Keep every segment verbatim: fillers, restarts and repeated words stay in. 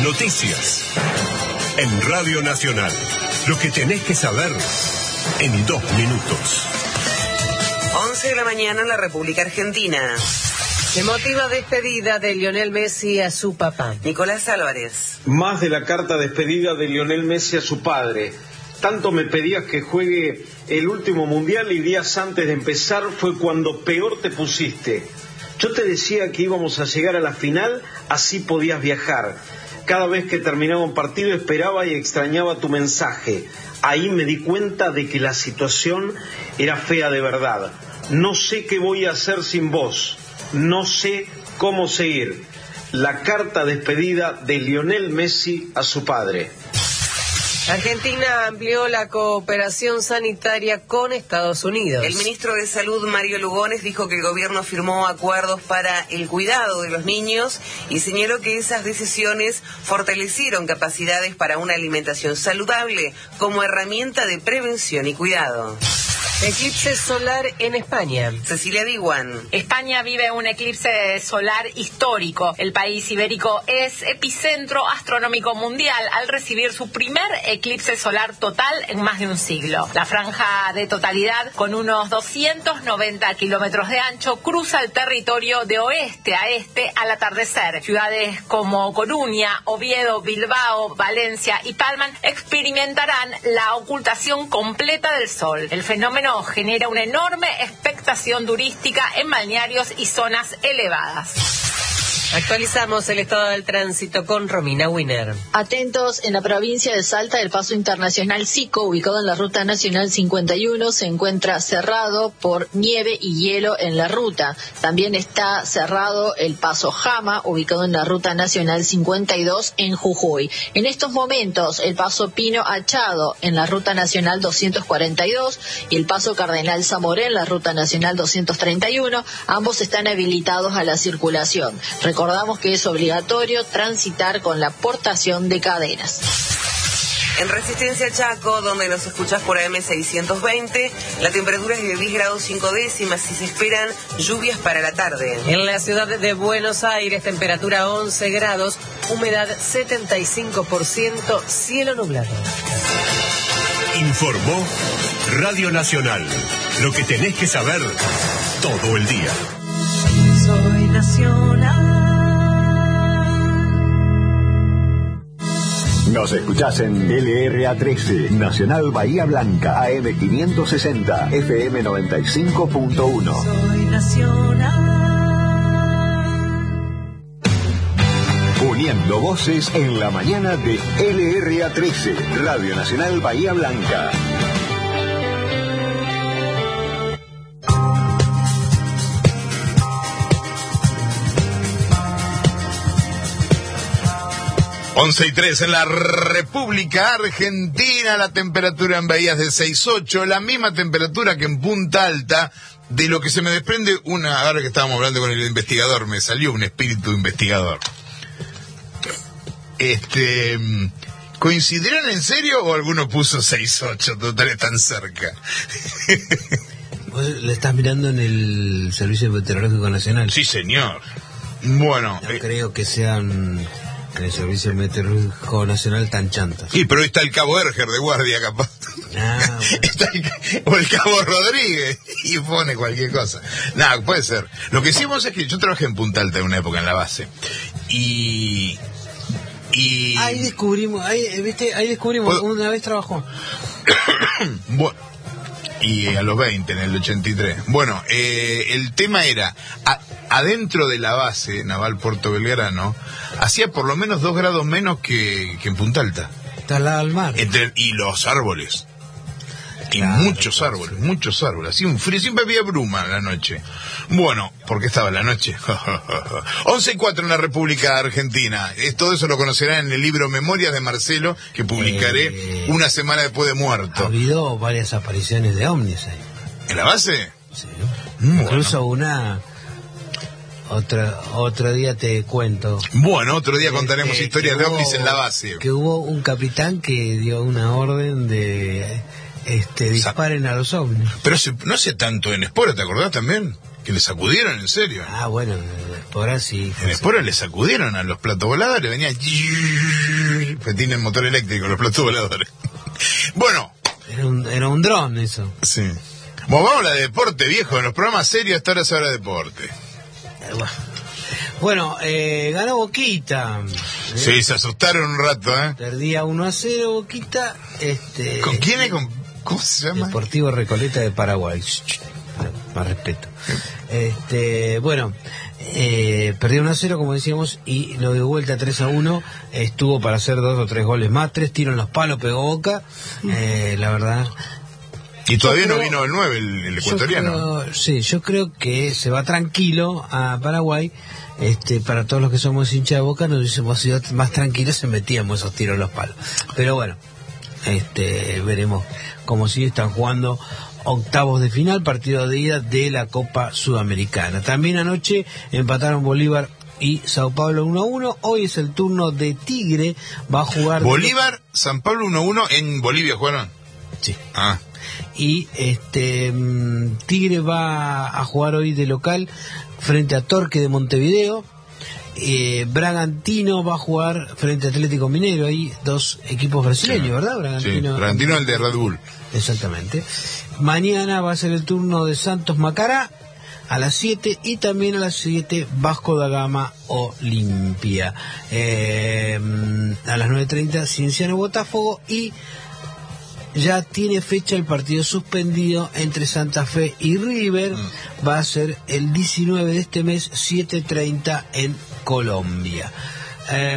Noticias. En Radio Nacional. Lo que tenés que saber en dos minutos. once de la mañana en la República Argentina. Emotiva despedida de Lionel Messi a su papá. Nicolás Álvarez. Más de la carta despedida de Lionel Messi a su padre. Tanto me pedías que juegue el último mundial y días antes de empezar fue cuando peor te pusiste. Yo te decía que íbamos a llegar a la final, así podías viajar. Cada vez que terminaba un partido esperaba y extrañaba tu mensaje. Ahí me di cuenta de que la situación era fea de verdad. No sé qué voy a hacer sin vos. No sé cómo seguir. La carta despedida de Lionel Messi a su padre. Argentina amplió la cooperación sanitaria con Estados Unidos. El ministro de Salud, Mario Lugones, dijo que el gobierno firmó acuerdos para el cuidado de los niños y señaló que esas decisiones fortalecieron capacidades para una alimentación saludable como herramienta de prevención y cuidado. Eclipse solar en España. Cecilia Diwan. España vive un eclipse solar histórico. El país ibérico es epicentro astronómico mundial al recibir su primer eclipse solar total en más de un siglo. La franja de totalidad, con unos doscientos noventa kilómetros de ancho, cruza el territorio de oeste a este al atardecer. Ciudades como Coruña, Oviedo, Bilbao, Valencia y Palma experimentarán la ocultación completa del sol. El fenómeno genera una enorme expectación turística en balnearios y zonas elevadas. Actualizamos el estado del tránsito con Romina Winer. Atentos, en la provincia de Salta, el paso internacional Sico, ubicado en la ruta nacional cincuenta y uno, se encuentra cerrado por nieve y hielo en la ruta. También está cerrado el paso Jama, ubicado en la ruta nacional cincuenta y dos en Jujuy. En estos momentos, el paso Pino Achado en la ruta nacional doscientos cuarenta y dos y el paso Cardenal Zamoré en la ruta nacional doscientos treinta y uno, ambos están habilitados a la circulación. Recordamos que es obligatorio transitar con la portación de cadenas. En Resistencia Chaco, donde nos escuchás por A M seiscientos veinte, la temperatura es de diez grados cinco décimas y se esperan lluvias para la tarde. En la ciudad de Buenos Aires, temperatura once grados, humedad setenta y cinco por ciento, cielo nublado. Informó Radio Nacional. Lo que tenés que saber todo el día. Soy Nacional. Nos escuchás en L R A trece, Nacional Bahía Blanca, A M quinientos sesenta, F M noventa y cinco punto uno. Soy Nacional. Uniendo voces en la mañana de L R A trece, Radio Nacional Bahía Blanca. once y tres en la República Argentina, la temperatura en Bahía es de seis ocho, la misma temperatura que en Punta Alta, de lo que se me desprende una, ahora que estábamos hablando con el investigador, me salió un espíritu investigador. Este, ¿coincidieron en serio o alguno puso seis ocho? Total, están cerca. ¿Vos le estás mirando en el Servicio Meteorológico Nacional? Sí, señor. Bueno. No eh, creo que sean... en el Servicio Meteorológico Nacional tan chantas. Sí, pero ahí está el Cabo Erger de guardia, capaz. Ah, bueno. Está el, o el Cabo Rodríguez, y pone cualquier cosa. Nada, puede ser. Lo que sí vos es que yo trabajé en Punta Alta en una época en la base. Y... y... Ahí descubrimos, ahí, ¿viste? Ahí descubrimos, ¿Puedo? Una vez trabajó. Bueno, y a los veinte, en el ochenta y tres. Bueno, eh, el tema era, a, adentro de la base naval Puerto Belgrano, hacía por lo menos dos grados menos que, que en Punta Alta. Está al lado del mar. Entre, y los árboles. Y claro, muchos árboles, sí. muchos árboles. Así un frío, siempre había bruma en la noche. Bueno, ¿por qué estaba en la noche? once y cuatro en la República Argentina. Es, todo eso lo conocerán en el libro Memorias de Marcelo, que publicaré eh, una semana después de muerto. Ha habido varias apariciones de ovnis ahí. ¿En la base? Sí. Bueno. Incluso una... Otra, otro día te cuento. Bueno, otro día contaremos este, historias de hubo, ovnis en la base. Que hubo un capitán que dio una orden de... Este, disparen a los ovnis. Pero se, no hace tanto en Espora, ¿te acordás también? Que le sacudieron, en serio. Ah, bueno, en Espora sí. En Espora le sacudieron a los platos voladores, venían... Pues tienen motor eléctrico los platos voladores. Bueno. Era un, era un dron eso. Sí. Bueno, vamos a la de deporte, viejo. En los programas serios hasta ahora se habla de deporte. Bueno, eh, ganó Boquita. Sí, se asustaron un rato, ¿eh? Perdía uno a cero Boquita. Este, ¿Con quién es? ¿Con, ¿Cómo se llama? Deportivo Recoleta de Paraguay. Más respeto. Este, bueno, eh, perdió uno a cero, como decíamos, y lo dio vuelta tres a uno. Estuvo para hacer dos o tres goles más. Tres tiros en los palos, pegó Boca. Eh, la verdad. Y todavía creo, no vino el nueve, el, el ecuatoriano. Yo creo, sí, yo creo que se va tranquilo a Paraguay. Este, para todos los que somos hinchas de Boca, nos hubiésemos sido más tranquilos, se metíamos esos tiros en los palos. Pero bueno, este, veremos cómo sigue. Están jugando octavos de final, partido de ida de la Copa Sudamericana. También anoche empataron Bolívar y Sao Paulo uno a uno. Hoy es el turno de Tigre, va a jugar... Bolívar, de... San Pablo uno a uno, ¿en Bolivia jugaron? Sí. Ah. Y este Tigre va a jugar hoy de local frente a Torque de Montevideo. Eh, Bragantino va a jugar frente a Atlético Mineiro. Hay dos equipos brasileños, sí, ¿verdad? Bragantino, sí, Bragantino el de Red Bull. Exactamente. Mañana va a ser el turno de Santos Macará a las siete, y también a las siete Vasco da Gama Olimpia. Eh, a las nueve treinta Cienciano Botafogo, y ya tiene fecha el partido suspendido entre Santa Fe y River. Mm. Va a ser el diecinueve de este mes, siete treinta en Colombia. Eh,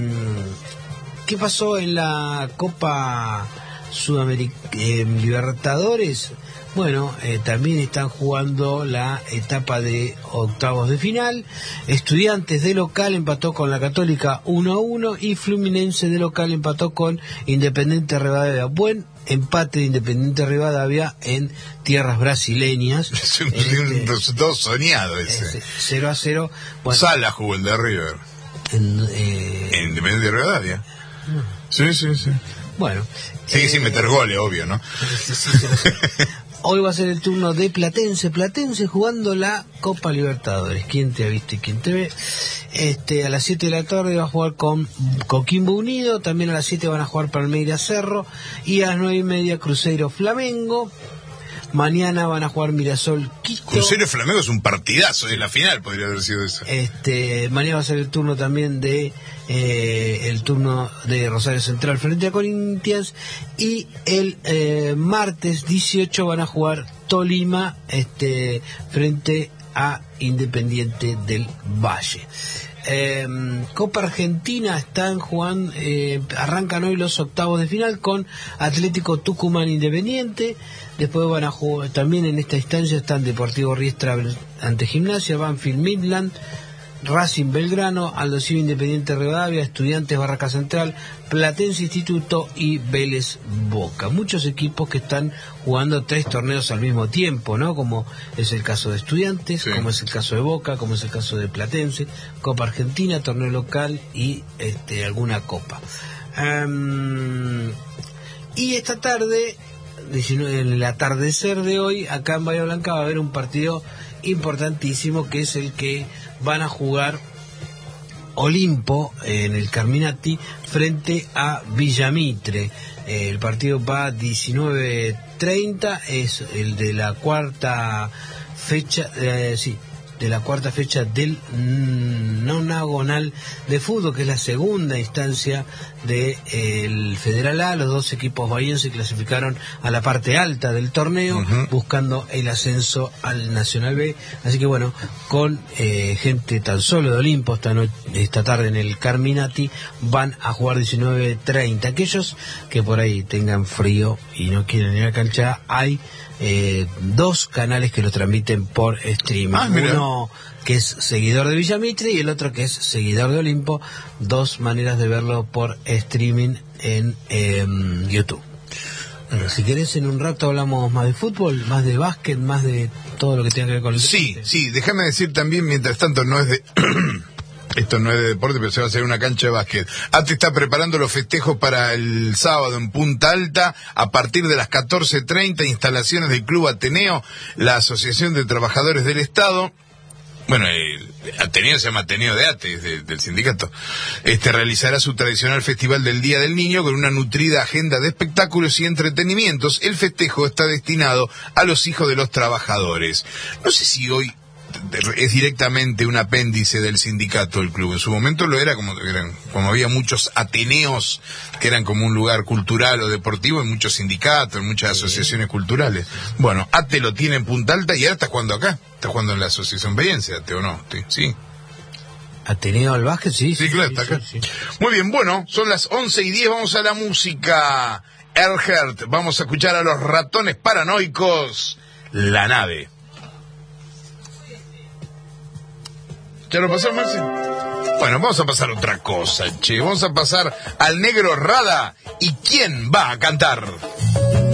¿Qué pasó en la Copa Sudamericana eh, Libertadores? Bueno, eh, también están jugando la etapa de octavos de final. Estudiantes de local empató con la Católica uno a uno, y Fluminense de local empató con Independiente Rivadavia. Buen empate de Independiente Rivadavia en tierras brasileñas. Es un, este, un resultado soñado ese. cero a cero. Bueno, Sala jugó el de River. En, eh, en Independiente Rivadavia. No. Sí, sí, sí. Bueno. Sigue eh, sin meter goles, obvio, ¿no? Sí, sí, sí, sí. Hoy va a ser el turno de Platense. Platense jugando la Copa Libertadores. ¿Quién te ha visto y quién te ve? Este, a las siete de la tarde va a jugar con Coquimbo Unido. También a las siete van a jugar Palmeiras Cerro. Y a las nueve y media Cruzeiro Flamengo. Mañana van a jugar Mirasol Quito. Cruzeiro Flamengo es un partidazo, es la final, podría haber sido eso. Este, mañana va a ser el turno también de eh, el turno de Rosario Central frente a Corinthians, y el eh, martes dieciocho van a jugar Tolima este frente a Independiente del Valle. Eh, Copa Argentina están jugando, eh, arrancan hoy los octavos de final con Atlético Tucumán Independiente. Después van a jugar, también en esta instancia están Deportivo Riestra ante Gimnasia, Banfield Midland, Racing Belgrano, Aldo Civi Independiente Rivadavia, Estudiantes Barraca Central, Platense Instituto y Vélez Boca. Muchos equipos que están jugando tres torneos al mismo tiempo, ¿no? Como es el caso de Estudiantes, sí, como es el caso de Boca, como es el caso de Platense, Copa Argentina, torneo local y este, alguna copa. Um, y esta tarde, en el atardecer de hoy, acá en Bahía Blanca va a haber un partido importantísimo, que es el que van a jugar Olimpo en el Carminati frente a Villamitre. Eh, el partido va a diecinueve treinta, es el de la cuarta fecha, eh, sí, de la cuarta fecha del nonagonal de fútbol, que es la segunda instancia del eh, Federal A. Los dos equipos bahienses clasificaron a la parte alta del torneo, uh-huh, buscando el ascenso al Nacional B. Así que bueno, con eh, gente tan solo de Olimpo esta, no, esta tarde en el Carminati van a jugar diecinueve treinta. Aquellos que por ahí tengan frío y no quieren ir a cancha, hay Eh, dos canales que lo transmiten por streaming. Ah, uno que es seguidor de Villamitre y el otro que es seguidor de Olimpo. Dos maneras de verlo por streaming en eh, YouTube. Bueno, si querés, en un rato hablamos más de fútbol, más de básquet, más de todo lo que tenga que ver con el Sí, deporte. Sí, déjame decir también, mientras tanto, no es de Esto no es de deporte, pero se va a hacer una cancha de básquet. ATE está preparando los festejos para el sábado en Punta Alta, a partir de las catorce treinta, instalaciones del Club Ateneo, la Asociación de Trabajadores del Estado. Bueno, el Ateneo se llama Ateneo de ATE, de, del sindicato. Este realizará su tradicional Festival del Día del Niño con una nutrida agenda de espectáculos y entretenimientos. El festejo está destinado a los hijos de los trabajadores. No sé si hoy es directamente un apéndice del sindicato del club. En su momento lo era, como eran, como había muchos ateneos que eran como un lugar cultural o deportivo, en muchos sindicatos, en muchas asociaciones culturales. Bueno, ATE lo tiene en Punta Alta y ahora está jugando acá, está jugando en la Asociación Veyense, ATE, ¿o no? Sí, sí. ¿Ateneo al básquet? Sí, sí, sí, claro, sí, está acá. Sí, sí. Muy bien, bueno, son las once y diez, vamos a la música. Erhard, vamos a escuchar a los Ratones Paranoicos, La Nave. ¿Ya lo pasó, Marci? Bueno, vamos a pasar otra cosa, che. Vamos a pasar al Negro Rada. ¿Y quién va a cantar?